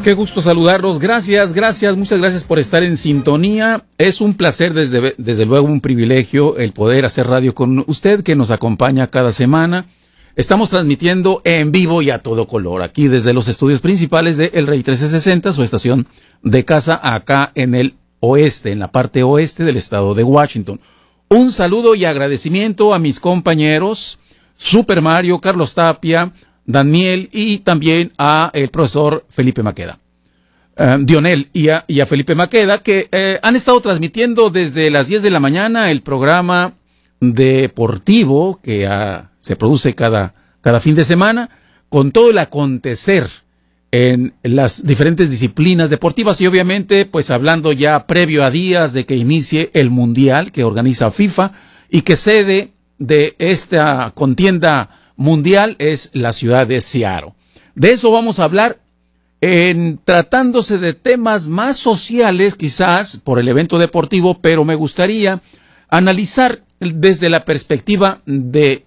Qué gusto saludarlos. Gracias, muchas gracias por estar en sintonía. Es un placer, desde luego un privilegio el poder hacer radio con usted que nos acompaña cada semana. Estamos transmitiendo en vivo y a todo color, aquí desde los estudios principales de El Rey 1360, su estación de casa acá en el oeste, en la parte oeste del estado de Washington. Un saludo y agradecimiento a mis compañeros Super Mario, Carlos Tapia, Daniel y también a el profesor Felipe Maqueda, Dionel y a Felipe Maqueda, que han estado transmitiendo desde las 10 de la mañana el programa deportivo que se produce cada fin de semana, con todo el acontecer en las diferentes disciplinas deportivas y obviamente pues hablando ya previo a días de que inicie el Mundial que organiza FIFA y que sede de esta contienda mundial es la ciudad de Seattle. De eso vamos a hablar tratándose de temas más sociales quizás por el evento deportivo, pero me gustaría analizar desde la perspectiva de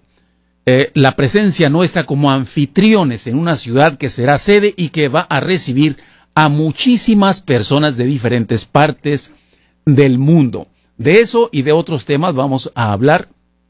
la presencia nuestra como anfitriones en una ciudad que será sede y que va a recibir a muchísimas personas de diferentes partes del mundo. De eso y de otros temas vamos a hablar,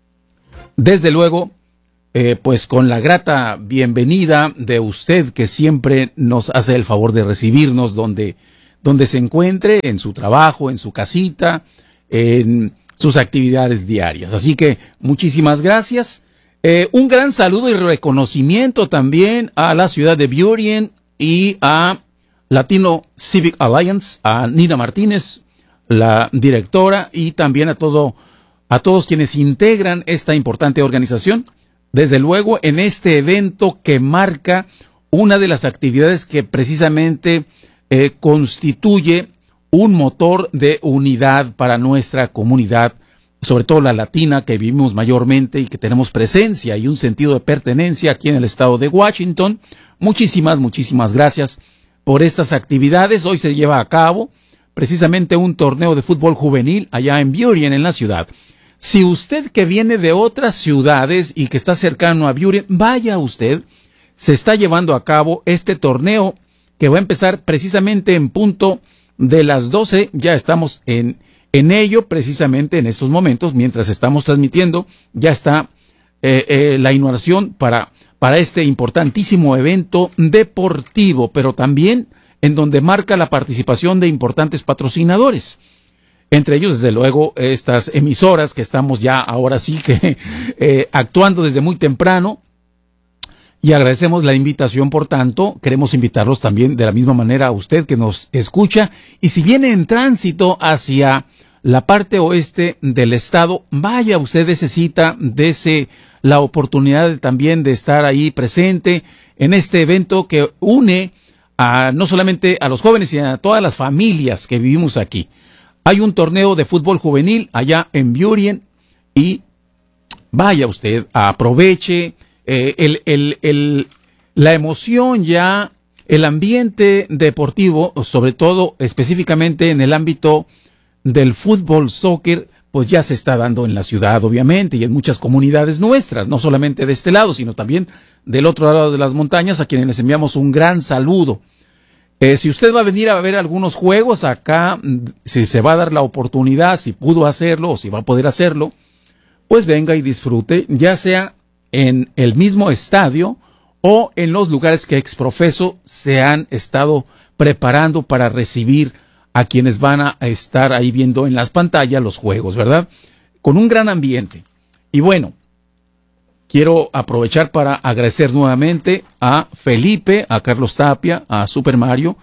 desde luego, pues con la grata bienvenida de usted que siempre nos hace el favor de recibirnos donde se encuentre, en su trabajo, en su casita, en sus actividades diarias. Así que muchísimas gracias. Un gran saludo y reconocimiento también a la ciudad de Burien y a Latino Civic Alliance, a Nina Martínez, la directora, y también a todos quienes integran esta importante organización. Desde luego, en este evento que marca una de las actividades que precisamente constituye un motor de unidad para nuestra comunidad, sobre todo la latina que vivimos mayormente y que tenemos presencia y un sentido de pertenencia aquí en el estado de Washington. Muchísimas gracias por estas actividades. Hoy se lleva a cabo precisamente un torneo de fútbol juvenil allá en Burien, en la ciudad. Si usted que viene de otras ciudades y que está cercano a Burien, vaya usted, se está llevando a cabo este torneo que va a empezar precisamente en punto de las 12, ya estamos en ello precisamente en estos momentos, mientras estamos transmitiendo, ya está la inauguración para este importantísimo evento deportivo, pero también en donde marca la participación de importantes patrocinadores. Entre ellos, desde luego, estas emisoras que estamos ya ahora sí que actuando desde muy temprano, y agradecemos la invitación. Por tanto, queremos invitarlos también de la misma manera a usted que nos escucha, y si viene en tránsito hacia la parte oeste del estado, vaya usted, necesita la oportunidad también de estar ahí presente en este evento que une no solamente a los jóvenes, sino a todas las familias que vivimos aquí. Hay un torneo de fútbol juvenil allá en Burien y vaya usted, aproveche la emoción ya, el ambiente deportivo, sobre todo específicamente en el ámbito del fútbol, soccer, pues ya se está dando en la ciudad, obviamente, y en muchas comunidades nuestras, no solamente de este lado, sino también del otro lado de las montañas, a quienes les enviamos un gran saludo. Si usted va a venir a ver algunos juegos acá, si se va a dar la oportunidad, si pudo hacerlo o si va a poder hacerlo, pues venga y disfrute, ya sea en el mismo estadio o en los lugares que exprofeso se han estado preparando para recibir a quienes van a estar ahí viendo en las pantallas los juegos, ¿verdad? Con un gran ambiente. Y bueno, quiero aprovechar para agradecer nuevamente a Felipe, a Carlos Tapia, a Super Mario,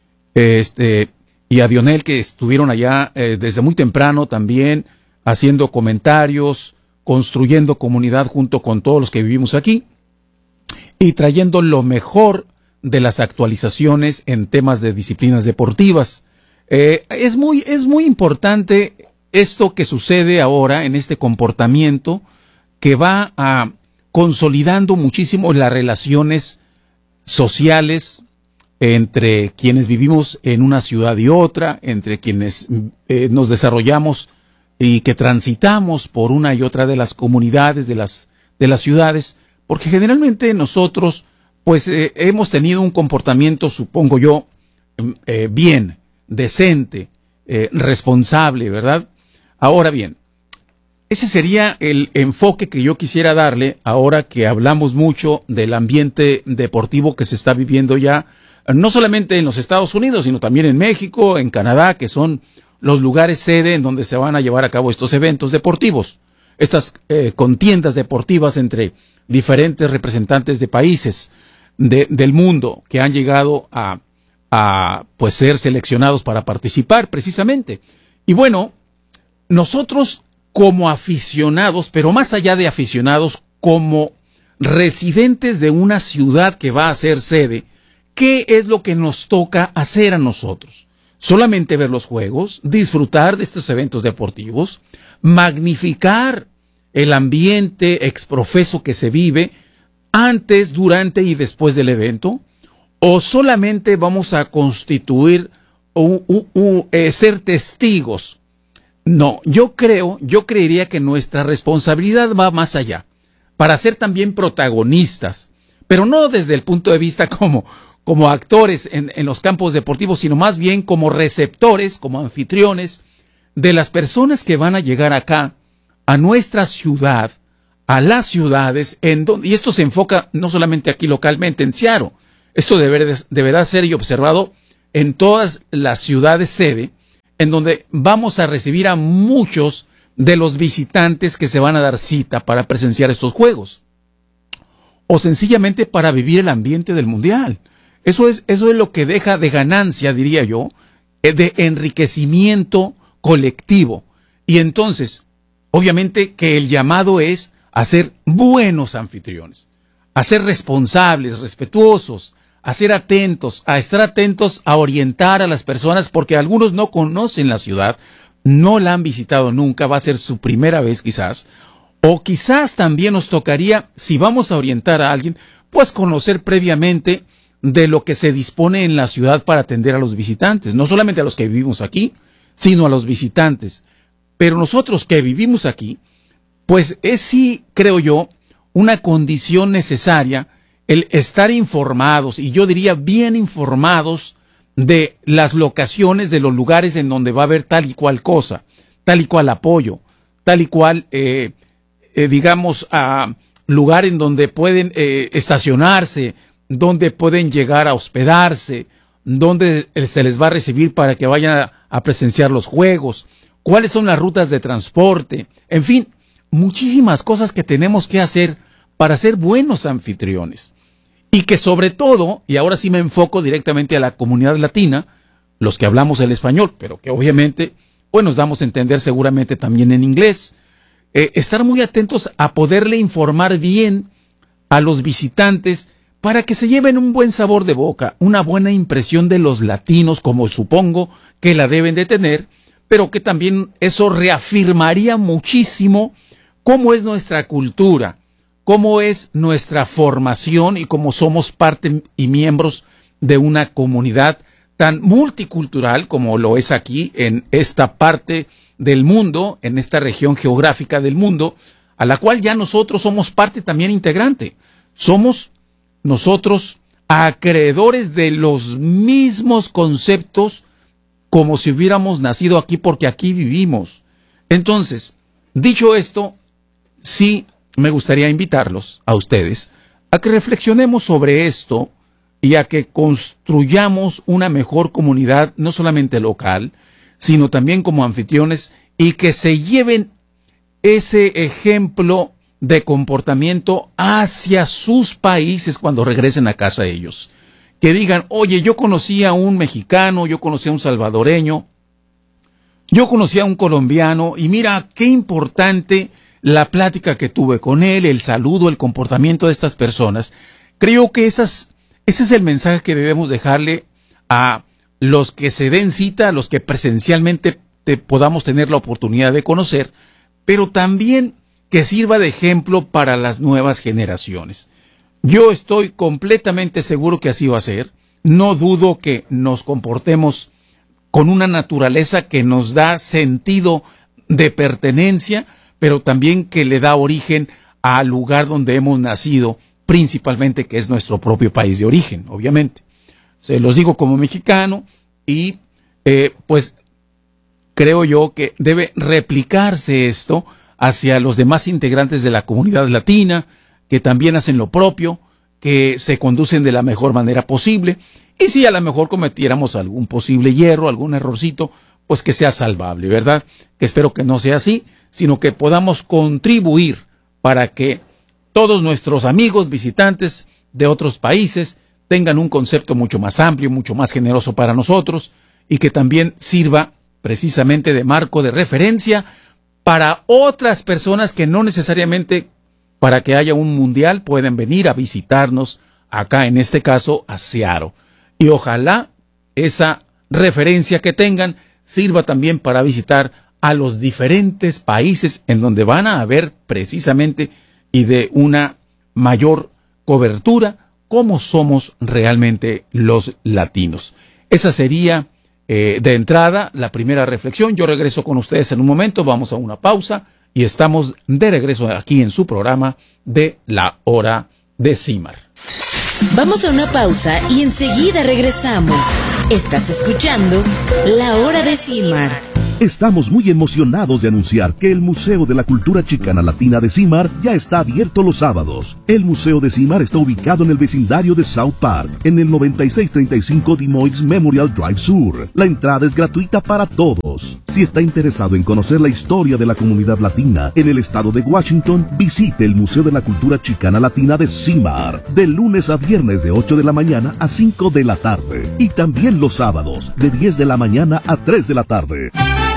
y a Dionel, que estuvieron allá desde muy temprano también haciendo comentarios, construyendo comunidad junto con todos los que vivimos aquí y trayendo lo mejor de las actualizaciones en temas de disciplinas deportivas. Es muy importante esto que sucede ahora en este comportamiento que va consolidando muchísimo las relaciones sociales entre quienes vivimos en una ciudad y otra, entre quienes nos desarrollamos y que transitamos por una y otra de las comunidades de las ciudades, porque generalmente nosotros pues hemos tenido un comportamiento, supongo yo, bien, decente, responsable, ¿verdad? Ahora bien, ese sería el enfoque que yo quisiera darle ahora que hablamos mucho del ambiente deportivo que se está viviendo ya, no solamente en los Estados Unidos, sino también en México, en Canadá, que son los lugares sede en donde se van a llevar a cabo estos eventos deportivos, estas contiendas deportivas entre diferentes representantes de países del mundo que han llegado a pues ser seleccionados para participar precisamente. Y bueno, nosotros como aficionados, pero más allá de aficionados, como residentes de una ciudad que va a ser sede, ¿qué es lo que nos toca hacer a nosotros? Solamente ver los juegos, disfrutar de estos eventos deportivos, magnificar el ambiente exprofeso que se vive antes, durante y después del evento, o solamente vamos a constituir ser testigos. No, yo creería que nuestra responsabilidad va más allá, para ser también protagonistas, pero no desde el punto de vista como actores en los campos deportivos, sino más bien como receptores, como anfitriones de las personas que van a llegar acá, a nuestra ciudad, a las ciudades, y esto se enfoca no solamente aquí localmente en Seattle, esto deberá ser y observado en todas las ciudades sede, en donde vamos a recibir a muchos de los visitantes que se van a dar cita para presenciar estos juegos, o sencillamente para vivir el ambiente del mundial. Eso es lo que deja de ganancia, diría yo, de enriquecimiento colectivo. Y entonces, obviamente que el llamado es a ser buenos anfitriones, a ser responsables, respetuosos, a ser atentos, a estar atentos, a orientar a las personas, porque algunos no conocen la ciudad, no la han visitado nunca, va a ser su primera vez quizás, o quizás también nos tocaría, si vamos a orientar a alguien, pues conocer previamente de lo que se dispone en la ciudad para atender a los visitantes, no solamente a los que vivimos aquí, sino a los visitantes. Pero nosotros que vivimos aquí, pues es sí, creo yo, una condición necesaria el estar informados, y yo diría bien informados, de las locaciones, de los lugares en donde va a haber tal y cual cosa, tal y cual apoyo, tal y cual, digamos, lugar en donde pueden estacionarse, donde pueden llegar a hospedarse, donde se les va a recibir para que vayan a presenciar los juegos, cuáles son las rutas de transporte, en fin, muchísimas cosas que tenemos que hacer para ser buenos anfitriones. Y que sobre todo, y ahora sí me enfoco directamente a la comunidad latina, los que hablamos el español, pero que obviamente pues nos damos a entender seguramente también en inglés, estar muy atentos a poderle informar bien a los visitantes para que se lleven un buen sabor de boca, una buena impresión de los latinos, como supongo que la deben de tener, pero que también eso reafirmaría muchísimo cómo es nuestra cultura, cómo es nuestra formación y cómo somos parte y miembros de una comunidad tan multicultural como lo es aquí en esta parte del mundo, en esta región geográfica del mundo, a la cual ya nosotros somos parte también integrante. Somos nosotros acreedores de los mismos conceptos como si hubiéramos nacido aquí, porque aquí vivimos. Entonces, dicho esto, sí me gustaría invitarlos a ustedes a que reflexionemos sobre esto y a que construyamos una mejor comunidad, no solamente local, sino también como anfitriones, y que se lleven ese ejemplo de comportamiento hacia sus países cuando regresen a casa ellos. Que digan, oye, yo conocí a un mexicano, yo conocí a un salvadoreño, yo conocí a un colombiano, y mira qué importante la plática que tuve con él, el saludo, el comportamiento de estas personas. Creo que ese es el mensaje que debemos dejarle a los que se den cita, a los que presencialmente podamos tener la oportunidad de conocer, pero también que sirva de ejemplo para las nuevas generaciones. Yo estoy completamente seguro que así va a ser. No dudo que nos comportemos con una naturaleza que nos da sentido de pertenencia, pero también que le da origen al lugar donde hemos nacido, principalmente que es nuestro propio país de origen, obviamente. Se los digo como mexicano y pues creo yo que debe replicarse esto hacia los demás integrantes de la comunidad latina, que también hacen lo propio, que se conducen de la mejor manera posible, y si a lo mejor cometiéramos algún posible hierro, algún errorcito, pues que sea salvable, ¿verdad? Que espero que no sea así, sino que podamos contribuir para que todos nuestros amigos visitantes de otros países tengan un concepto mucho más amplio, mucho más generoso para nosotros, y que también sirva precisamente de marco de referencia para otras personas que no necesariamente para que haya un mundial pueden venir a visitarnos acá, en este caso, a Seattle. Y ojalá esa referencia que tengan sirva también para visitar a los diferentes países en donde van a haber precisamente y de una mayor cobertura cómo somos realmente los latinos. Esa sería de entrada la primera reflexión. Yo regreso con ustedes en un momento, vamos a una pausa y estamos de regreso aquí en su programa de La Hora de CIMAR. Vamos a una pausa y enseguida regresamos. Estás escuchando La Hora de CIMAR. Estamos muy emocionados de anunciar que el Museo de la Cultura Chicana Latina de CIMAR ya está abierto los sábados. El Museo de CIMAR está ubicado en el vecindario de South Park, en el 9635 Des Moines Memorial Drive Sur. La entrada es gratuita para todos. Si está interesado en conocer la historia de la comunidad latina en el estado de Washington, visite el Museo de la Cultura Chicana Latina de CIMAR, de lunes a viernes de 8 de la mañana a 5 de la tarde. Y también los sábados, de 10 de la mañana a 3 de la tarde.